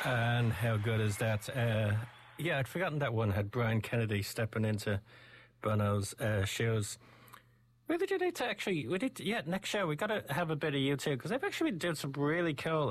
And how good is that? Yeah, I'd forgotten that one had Brian Kennedy stepping into Bono's shoes. We need to actually, next show we got to have a bit of you too, because I've actually been doing some really cool